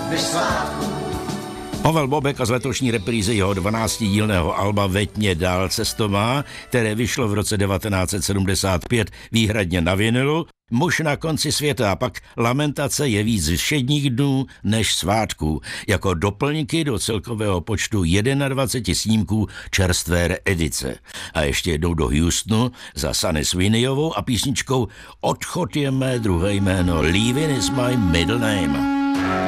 než svátku. Pavel Bobek a z letošní reprízy jeho 12dílného alba Veď mě dál, cesto má, které vyšlo v roce 1975 výhradně na vinilu, Muž na konci světa a pak Lamentace je víc všedních dnů než svátků, jako doplňky do celkového počtu 21 snímků čerstvé reedice. A ještě jednou do Houstonu za Sunny Sweeneyovou a písničkou Odchod je mé druhé jméno, Leaving is my middle name.